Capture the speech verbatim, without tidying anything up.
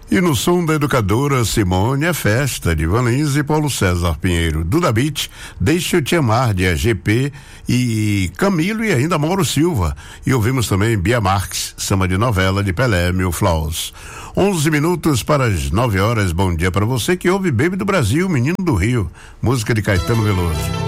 E no som da educadora Simone é festa de Valens e Paulo César Pinheiro. Duda Beat, Deixa Eu Te Amar de A G P e Camilo e ainda Mauro Silva. E ouvimos também Bia Marques, samba de novela de Pelé, Mil Flaus. onze minutos para as nove horas. Bom dia para você que ouve Baby do Brasil, Menino do Rio, música de Caetano Veloso.